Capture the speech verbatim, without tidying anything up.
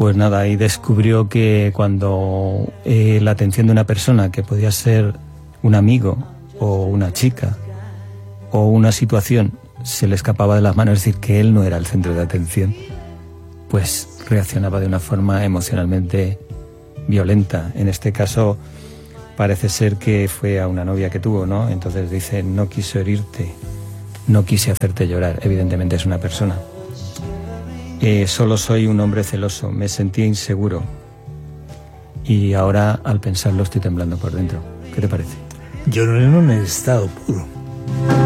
pues nada, ahí descubrió que cuando eh, la atención de una persona, que podía ser un amigo o una chica o una situación, se le escapaba de las manos, es decir, que él no era el centro de atención, pues reaccionaba de una forma emocionalmente violenta. En este caso parece ser que fue a una novia que tuvo, ¿no? Entonces dice, no quiso herirte, no quise hacerte llorar. Evidentemente es una persona. Eh, solo soy un hombre celoso, me sentía inseguro y ahora al pensarlo estoy temblando por dentro. ¿Qué te parece? Yo no en un estado puro.